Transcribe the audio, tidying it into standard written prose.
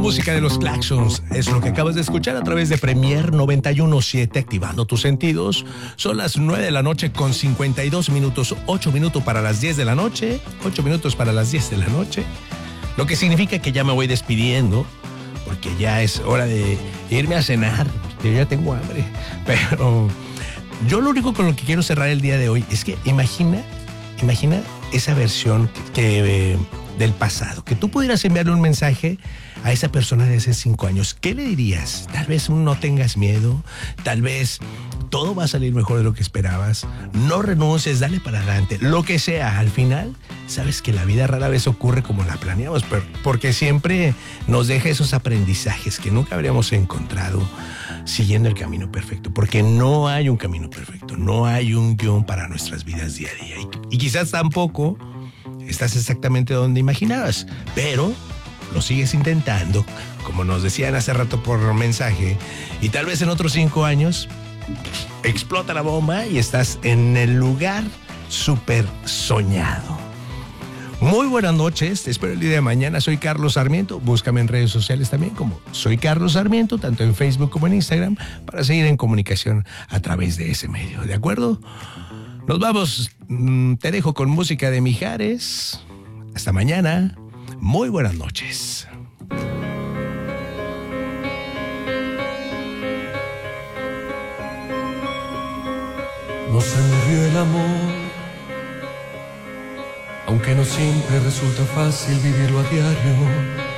música de los Claxons es lo que acabas de escuchar a través de Premier 91.7, activando tus sentidos. Son las 9 de la noche con 52 minutos, 8 minutos para las 10 de la noche, 8 minutos para las 10 de la noche, lo que significa que ya me voy despidiendo, porque ya es hora de irme a cenar, que yo ya tengo hambre. Pero yo lo único con lo que quiero cerrar el día de hoy es que imagina esa versión del pasado, que tú pudieras enviarle un mensaje a esa persona de hace 5 años. ¿Qué le dirías? Tal vez no tengas miedo, tal vez todo va a salir mejor de lo que esperabas, no renuncies, dale para adelante, lo que sea. Al final, sabes que la vida rara vez ocurre como la planeamos, pero porque siempre nos deja esos aprendizajes que nunca habríamos encontrado siguiendo el camino perfecto, porque no hay un camino perfecto, no hay un guión para nuestras vidas día a día, y quizás tampoco estás exactamente donde imaginabas, pero lo sigues intentando, como nos decían hace rato por mensaje, y tal vez en otros 5 años explota la bomba y estás en el lugar súper soñado. Muy buenas noches, te espero el día de mañana. Soy Carlos Sarmiento, búscame en redes sociales también como Soy Carlos Sarmiento, tanto en Facebook como en Instagram, para seguir en comunicación a través de ese medio, ¿de acuerdo? Nos vamos, te dejo con música de Mijares. Hasta mañana, muy buenas noches. No se murió el amor, aunque no siempre resulta fácil vivirlo a diario.